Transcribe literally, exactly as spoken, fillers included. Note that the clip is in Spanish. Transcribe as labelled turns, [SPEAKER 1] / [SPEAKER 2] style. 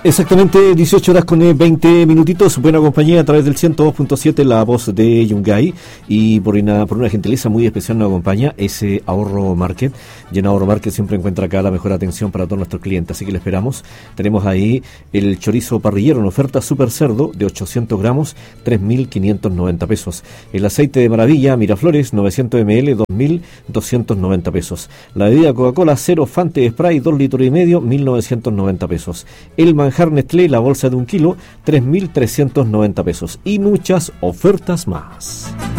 [SPEAKER 1] Exactamente, dieciocho horas con veinte minutitos, buena compañía a través del ciento dos punto siete, la voz de Yungay, y por una, por una gentileza muy especial nos acompaña ese Ahorro Market, y en Ahorro Market siempre encuentra acá la mejor atención para todos nuestros clientes, así que le esperamos. Tenemos ahí el chorizo parrillero en oferta super cerdo de ochocientos gramos, tres mil quinientos noventa pesos. El aceite de maravilla Miraflores, novecientos mililitros, dos mil doscientos noventa pesos. La bebida Coca-Cola cero Fante Spray, dos litros y medio, mil novecientos noventa pesos. El manjar Nestlé, la bolsa de un kilo, tres mil trescientos noventa pesos. Y muchas ofertas más.